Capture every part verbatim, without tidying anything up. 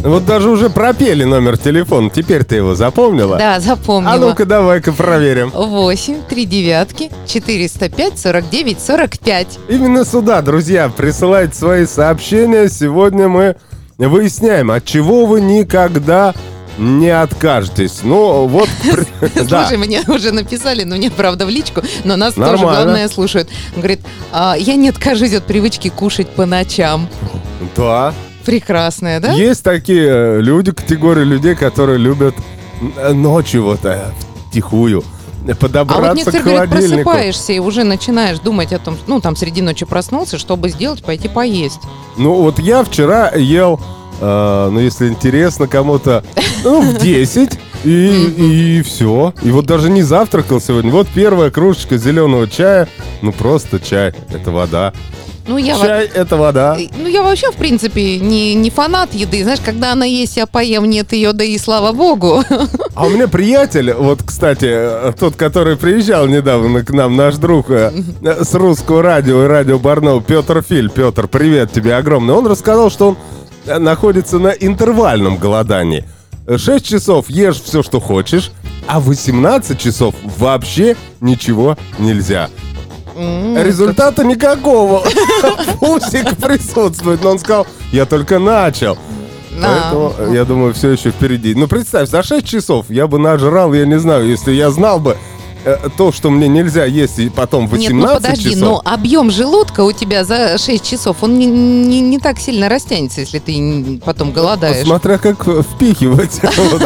Вот даже уже пропели номер телефона. Теперь ты его запомнила? Да, запомнила. А ну-ка, давай-ка проверим. восемь три девятки четыреста пять сорок девять сорок пять. Именно сюда, друзья, присылайте свои сообщения. Сегодня мы выясняем, от чего вы никогда не откажетесь. Ну, вот... Слушай, мне уже написали, ну, мне, правда, в личку, но нас тоже, главное, слушают. Он говорит, я не откажусь от привычки кушать по ночам. Да. Прекрасная, да? Есть такие люди, категории людей, которые любят ночью вот тихую подобраться а вот некоторые к холодильнику. Говорят, просыпаешься и уже начинаешь думать о том, ну, там, среди ночи проснулся, чтобы сделать, пойти поесть. Ну, вот я вчера ел, э, ну, если интересно кому-то, ну, в десять, и, и все. И вот даже не завтракал сегодня. Вот первая кружечка зеленого чая, ну, просто чай, это вода. Ну, я Чай – это вода. Ну, я вообще, в принципе, не, не фанат еды. Знаешь, когда она есть, я поем, нет ее, да и слава богу. А у меня приятель, вот, кстати, тот, который приезжал недавно к нам, наш друг с русского радио и радио Барнаул, Петр Филь. Петр, привет тебе огромный. Он рассказал, что он находится на интервальном голодании. шесть часов ешь все, что хочешь, а восемнадцать часов вообще ничего нельзя. Mm, Результата как... никакого. Пусик присутствует. Но он сказал, я только начал. Поэтому, а. я думаю, все еще впереди. Ну, представь, за шесть часов я бы нажрал, я не знаю, если я знал бы э, то, что мне нельзя есть, и потом восемнадцать Нет, ну подожди, часов. но объем желудка у тебя за шесть часов, он не, не, не так сильно растянется, если ты потом голодаешь. Смотря как впихивать.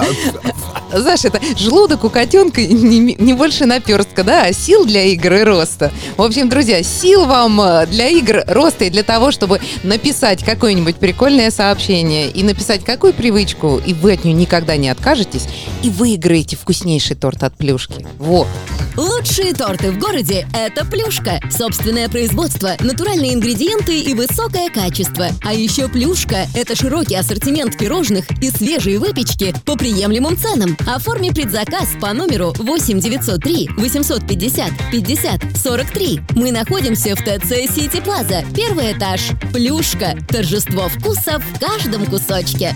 Знаешь, это желудок у котенка не, не больше наперстка, да, а сил для игр и роста. В общем, друзья, сил вам для игр, роста и для того, чтобы написать какое-нибудь прикольное сообщение и написать какую привычку, и вы от нее никогда не откажетесь, и выиграете вкуснейший торт от Плюшки. Вот. Лучшие торты в городе – это Плюшка. Собственное производство, натуральные ингредиенты и высокое качество. А еще Плюшка – это широкий ассортимент пирожных и свежие выпечки по приемлемым ценам. Оформи предзаказ по номеру восемь девятьсот три восемьсот пятьдесят пятьдесят сорок три. Мы находимся в ТЦ Сити Плаза, первый этаж. Плюшка – торжество вкуса в каждом кусочке.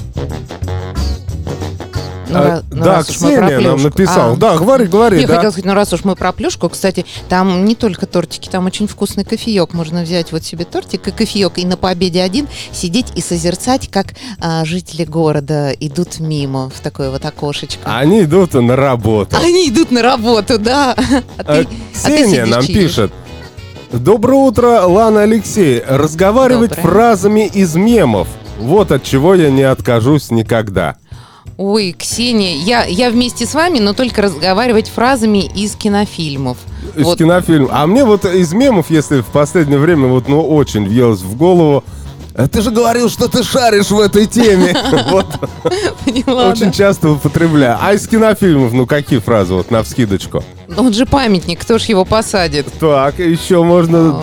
Ну, а, раз, ну, да, раз Ксения нам написал. А, да, говори, говори. Я да. хотела сказать, ну раз уж мы про Плюшку, кстати, там не только тортики, там очень вкусный кофеек. Можно взять вот себе тортик и кофеек, и на пообеде один сидеть и созерцать, как а, жители города идут мимо в такое вот окошечко. Они идут на работу. Они идут на работу, да. А ты, а, Ксения а ты нам чаешь. пишет. Доброе утро, Лана, Алексей. Разговаривать Доброе. фразами из мемов. Вот от чего я не откажусь никогда. Ой, Ксения, я, я вместе с вами, но только разговаривать фразами из кинофильмов. Из вот. кинофильмов. А мне вот из мемов, если в последнее время вот, ну, очень въелось в голову, ты же говорил, что ты шаришь в этой теме. Вот. Очень часто употребляю. А из кинофильмов, ну, какие фразы вот навскидочку? Он же памятник, кто ж его посадит? Так, еще можно...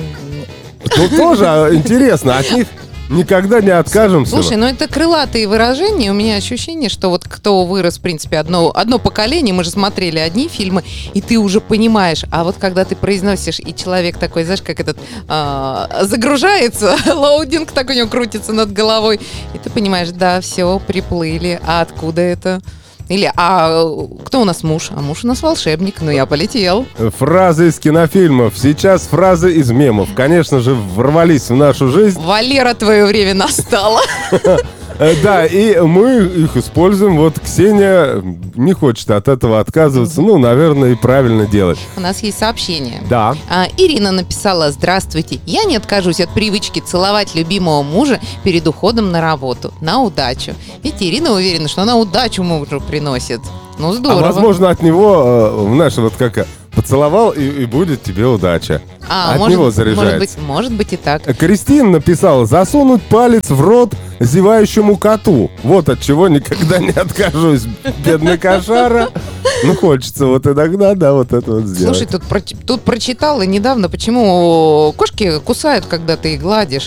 Ну, тоже интересно, от них... Никогда не откажемся. Слушай, ну это крылатые выражения. У меня ощущение, что вот кто вырос, в принципе, одно, одно поколение, мы же смотрели одни фильмы, и ты уже понимаешь. А вот когда ты произносишь, и человек такой, знаешь, как этот а, загружается, лоудинг так у него крутится над головой, и ты понимаешь, да, все, приплыли. А откуда это? Или, а кто у нас муж? А муж у нас волшебник, ну я полетел. Фразы из кинофильмов, сейчас фразы из мемов. Конечно же, ворвались в нашу жизнь. Валера, твое время настало. Да, и мы их используем. Вот Ксения не хочет от этого отказываться. Ну, наверное, и правильно делать. У нас есть сообщение. Да. А, Ирина написала: здравствуйте, я не откажусь от привычки целовать любимого мужа перед уходом на работу. На удачу. Видите, Ирина уверена, что она удачу мужу приносит. Ну, здорово. А возможно, от него, знаешь, вот как поцеловал, и, и будет тебе удача. А, от может, него заряжается. Может быть, может быть и так. Кристина написала: засунуть палец в рот зевающему коту. Вот от чего никогда не откажусь, бедный кошара. Ну, хочется вот иногда, да, вот это вот сделать. Слушай, тут, про, тут прочитала недавно, почему кошки кусают, когда ты их гладишь.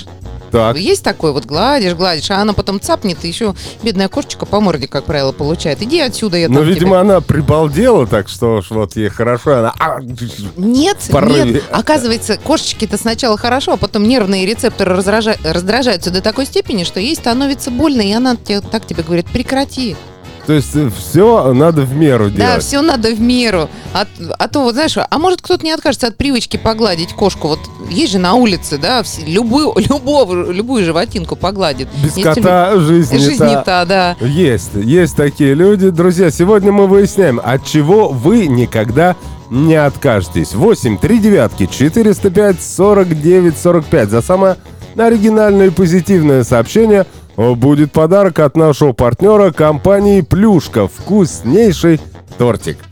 Так. Есть такое, вот гладишь, гладишь, а она потом цапнет, и еще бедная кошечка по морде, как правило, получает. Иди отсюда, я там Ну, видимо, тебя... она прибалдела, так что уж вот ей хорошо. Она... Нет, порыве. нет. Оказывается, кошечке-то сначала хорошо, а потом нервные рецепторы раздража... раздражаются до такой степени, что ей становится больно, и она те- так тебе говорит: прекрати. То есть все надо в меру Да, делать. все надо в меру. А, а то, вот знаешь, а может кто-то не откажется от привычки погладить кошку? Вот есть же на улице, да, все, любую, любого, любую животинку погладит. Без Не кота жизнь, всеми- жизнь не та, да. Есть, есть такие люди. Друзья, сегодня мы выясняем, от чего вы никогда не откажетесь. восемь три девятки четыреста пять сорок девять сорок пять. За самое оригинальное и позитивное сообщение будет подарок от нашего партнера компании «Плюшка». Вкуснейший тортик.